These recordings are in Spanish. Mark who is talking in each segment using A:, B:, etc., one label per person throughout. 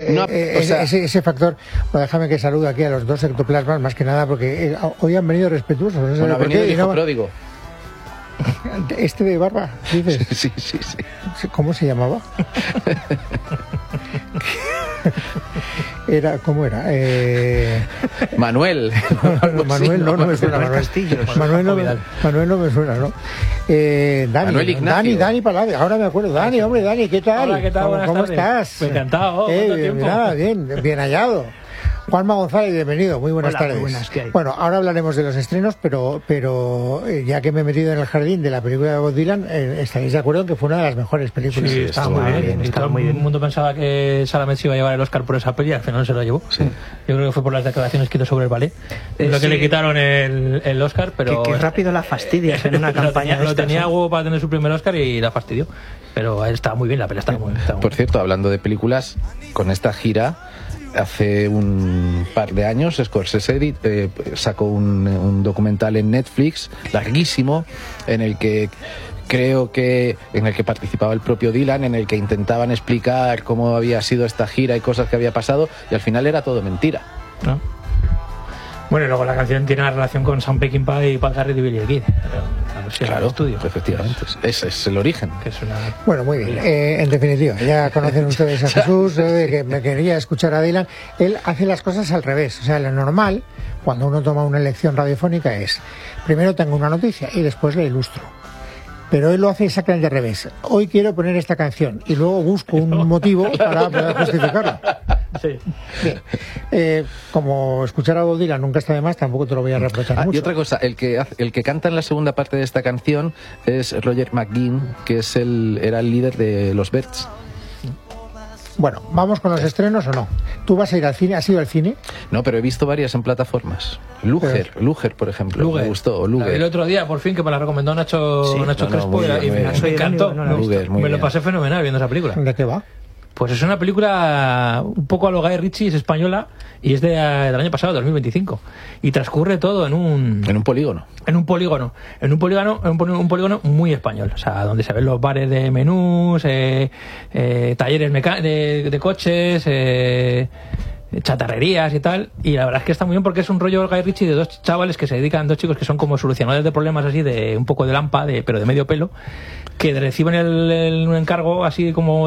A: No, ese factor. Bueno, déjame que salude aquí a los dos ectoplasmas, más que nada, porque hoy han venido respetuosos. No sé
B: bueno, ha venido el hijo pródigo.
A: ¿Este de barba, dices?
B: Sí.
A: ¿Cómo se llamaba? ¿Cómo era?
B: Manuel.
A: Manuel no me suena. Manuel no me suena, ¿no? Dani Palade, ahora me acuerdo. Dani, ¿qué tal?
C: Hola, ¿qué tal?
A: ¿Cómo estás?
C: Encantado.
A: Nada, bien hallado. Juanma González, bienvenido, muy buenas tardes.
D: Muy buenas, ¿qué hay?
A: Bueno, ahora hablaremos de los estrenos, pero ya que me he metido en el jardín de la película de Bob Dylan, estaréis de acuerdo en que fue una de las mejores películas.
C: Sí, estaba muy bien. Todo el mundo pensaba que Chalamet se iba a llevar el Oscar por esa peli, al final no se lo llevó. Sí. Yo creo que fue por las declaraciones que hizo sobre el ballet, lo que le quitaron el Oscar, pero...
D: Que rápido la fastidias en una campaña.
C: Lo tenía huevo para tener su primer Oscar y la fastidió. Pero estaba muy bien, la peli estaba muy bien.
B: Por cierto, hablando de películas, con esta gira... Hace un par de años Scorsese sacó un documental en Netflix larguísimo en el que participaba el propio Dylan, en el que intentaban explicar cómo había sido esta gira y cosas que había pasado, y al final era todo mentira,
C: ¿no? Bueno, y luego la canción tiene una relación con Sam Peckinpah y Pat Garrett y Billy the Kid.
B: Claro, estudio. Efectivamente. Ese es el origen.
A: Bueno, muy bien. En definitiva, ya conocen ustedes a Jesús, que me quería escuchar a Dylan. Él hace las cosas al revés. O sea, lo normal, cuando uno toma una lección radiofónica, es primero tengo una noticia y después la ilustro. Pero él lo hace exactamente al revés. Hoy quiero poner esta canción y luego busco un motivo para poder justificarlo.
C: Sí.
A: Bien. Como escuchar a Bob Dylan nunca está de más, tampoco te lo voy a reprochar mucho.
B: Y otra cosa, el que canta en la segunda parte de esta canción es Roger McGuinn, que era el líder de los Byrds.
A: Bueno, ¿vamos con los estrenos o no? ¿Tú vas a ir al cine? ¿Has ido al cine?
B: No, pero he visto varias en plataformas. Luger, por ejemplo, me gustó. Luger.
C: El otro día, por fin, que me la recomendó Nacho Crespo y me encantó. Me lo pasé fenomenal viendo esa película.
A: ¿De qué va?
C: Pues es una película un poco a lo Guy Ritchie, es española y es del año pasado, 2025. Y transcurre todo en un
B: polígono.
C: En un polígono muy español. O sea, donde se ven los bares de menús, talleres de coches, chatarrerías y tal. Y la verdad es que está muy bien porque es un rollo Guy Ritchie de dos chavales que se dedican, dos chicos que son como solucionadores de problemas así de un poco de lampa, pero de medio pelo, que reciben un encargo así como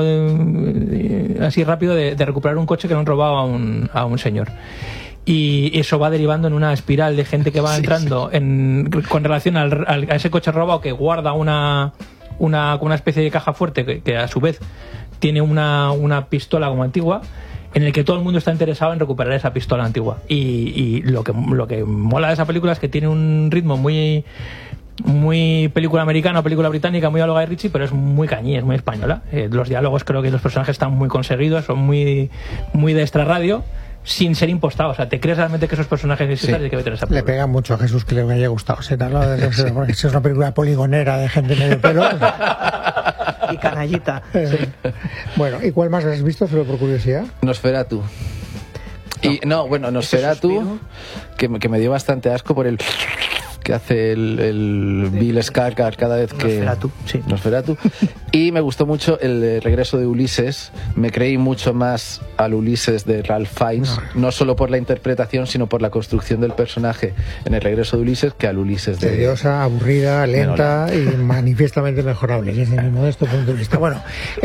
C: así rápido de recuperar un coche que le han robado a un señor. Y eso va derivando en una espiral de gente que va entrando con relación a ese coche robado, que guarda una especie de caja fuerte que a su vez tiene una pistola como antigua, en el que todo el mundo está interesado en recuperar esa pistola antigua. Y lo que mola de esa película es que tiene un ritmo muy película americana o película británica, muy a lo Guy Ritchie, pero es muy cañí, es muy española. Los diálogos, creo que los personajes están muy conseguidos, son muy de extrarradio, sin ser impostados. O sea, te crees realmente que esos personajes existan y que esa película.
A: Le pega mucho a Jesús que le haya gustado. Porque es una película poligonera de gente medio pelo.
D: Y canallita.
A: Bueno, ¿y cuál más has visto, solo por curiosidad?
B: Nosferatu. Nosferatu, que me dio bastante asco por el que hace el Bill Skarsgård cada vez que... Nosferatu. Y me gustó mucho el regreso de Ulises. Me creí mucho más al Ulises de Ralph Fiennes, no solo por la interpretación, sino por la construcción del personaje en el regreso de Ulises, que al Ulises de...
A: Tediosa, aburrida, lenta y manifiestamente mejorable, desde mi modesto punto de vista. Bueno,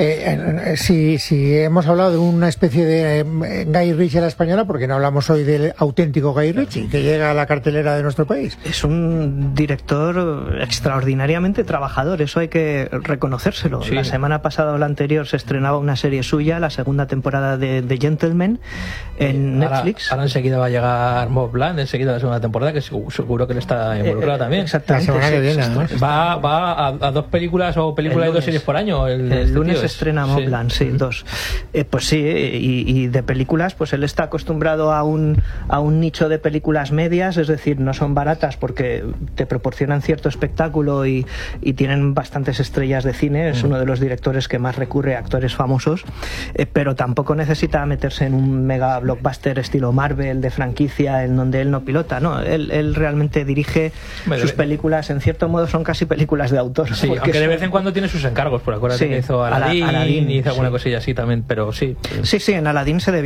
A: si hemos hablado de una especie de Guy Ritchie a la española, ¿por qué no hablamos hoy del auténtico Guy Ritchie, que llega a la cartelera de nuestro país?
D: Es un director extraordinariamente trabajador, eso hay que reconocérselo. Sí. La semana pasada o la anterior se estrenaba una serie suya, la segunda temporada de Gentlemen en Netflix.
C: Ahora enseguida va a llegar Bob Bland, enseguida la segunda temporada, que seguro que él está involucrado también.
D: Exactamente.
A: La semana que viene, ¿no?
C: Va a dos películas o películas de dos series por año.
D: El lunes se estrena Bob Bland, dos. Pues sí, y de películas, pues él está acostumbrado a un nicho de películas medias, es decir, no son baratas porque te proporcionan cierto espectáculo y tienen bastantes estrellas de cine. Es uno de los directores que más recurre a actores famosos, pero tampoco necesita meterse en un mega blockbuster estilo Marvel de franquicia en donde él no pilota, ¿no? Él realmente dirige sus películas, en cierto modo son casi películas de autor.
C: Sí, aunque de vez en cuando tiene sus encargos, por acuérdate que hizo Aladdin y hizo alguna cosilla así también, pero sí.
D: Sí, en Aladdin se